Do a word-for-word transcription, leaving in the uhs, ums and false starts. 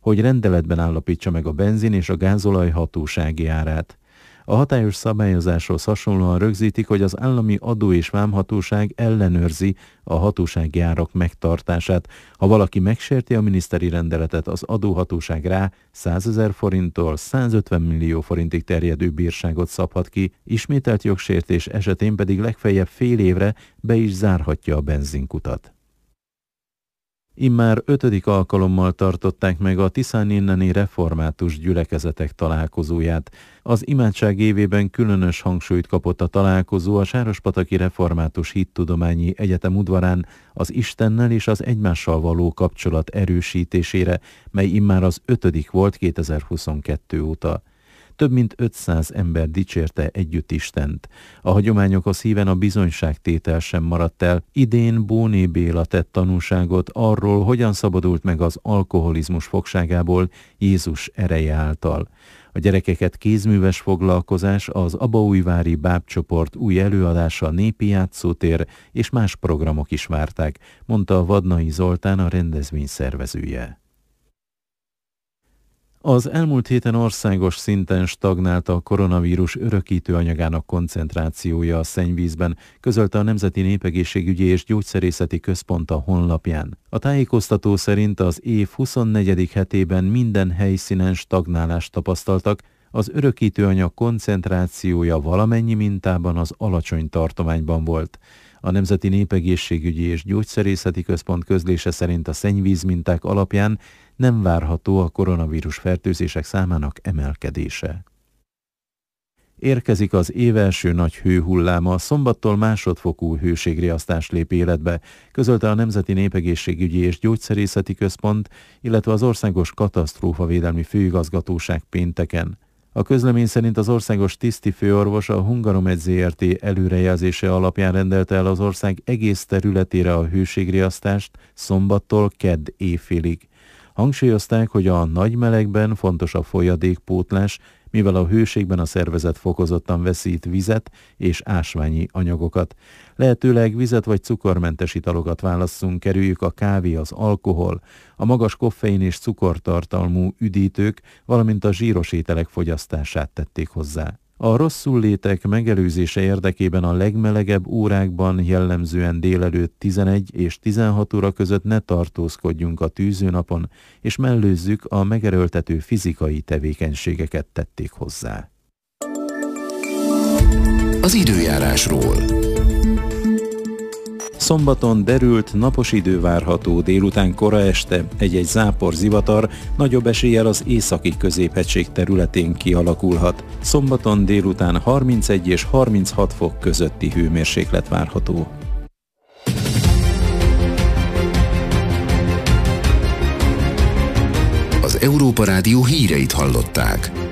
hogy rendeletben állapítsa meg a benzin és a gázolaj hatósági árát. A hatályos szabályozáshoz hasonlóan rögzítik, hogy az állami adó- és vámhatóság ellenőrzi a hatósági árak megtartását. Ha valaki megsérti a miniszteri rendeletet, az adóhatóság rá százezer forinttól százötven millió forintig terjedő bírságot szabhat ki, ismételt jogsértés esetén pedig legfeljebb fél évre be is zárhatja a benzinkutat. Immár ötödik alkalommal tartották meg a Tiszán inneni református gyülekezetek találkozóját. Az imádság évében különös hangsúlyt kapott a találkozó a Sárospataki Református Hittudományi Egyetem udvarán az Istennel és az egymással való kapcsolat erősítésére, mely immár az ötödik volt kétezer-huszonkettő óta. Több mint ötszáz ember dicsérte együtt Istent. A hagyományokhoz híven a bizonyságtétel sem maradt el. Idén Bóné Béla tett tanúságot arról, hogyan szabadult meg az alkoholizmus fogságából Jézus ereje által. A gyerekeket kézműves foglalkozás, az abaújvári bábcsoport új előadása, népi játszótér és más programok is várták, mondta Vadnai Zoltán, a rendezvény szervezője. Az elmúlt héten országos szinten stagnált a koronavírus örökítő anyagának koncentrációja a szennyvízben, közölte a Nemzeti Népegészségügyi és Gyógyszerészeti Központ a honlapján. A tájékoztató szerint az év huszonnegyedik hetében minden helyszínen stagnálást tapasztaltak, az örökítő anyag koncentrációja valamennyi mintában az alacsony tartományban volt. A Nemzeti Népegészségügyi és Gyógyszerészeti Központ közlése szerint a szennyvíz minták alapján nem várható a koronavírus fertőzések számának emelkedése. Érkezik az év első nagy hőhulláma, szombattól másodfokú hőségriasztás lép életbe, közölte a Nemzeti Népegészségügyi és Gyógyszerészeti Központ, illetve az Országos Katasztrófavédelmi Főigazgatóság pénteken. A közlemény szerint az országos tisztifőorvos a Hungaromed Zrt. Előrejelzése alapján rendelte el az ország egész területére a hőségriasztást szombattól kedd éjfélig. Hangsúlyozták, hogy a nagy melegben fontos a folyadékpótlás, mivel a hőségben a szervezet fokozottan veszít vizet és ásványi anyagokat. Lehetőleg vizet vagy cukormentes italokat válasszunk, kerüljük a kávé, az alkohol, a magas koffein és cukortartalmú üdítők, valamint a zsíros ételek fogyasztását tették hozzá. A rosszullétek megelőzése érdekében a legmelegebb órákban, jellemzően délelőtt tizenegy és tizenhat óra között ne tartózkodjunk a tűzőnapon, és mellőzzük a megerőltető fizikai tevékenységeket, tették hozzá. Az időjárásról. Szombaton derült, napos idő várható, délután kora este, egy-egy zápor, zivatar, nagyobb eséllyel az északi középhegység területén kialakulhat. Szombaton délután harmincegy és harminchat fok közötti hőmérséklet várható. Az Európa Rádió híreit hallották.